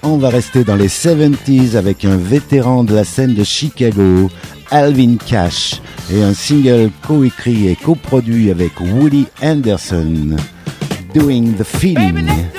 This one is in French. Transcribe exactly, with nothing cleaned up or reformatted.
On va rester dans les soixante-dix avec un vétéran de la scène de Chicago, Alvin Cash, et un single coécrit et coproduit avec Woody Anderson, Doing the Feeling.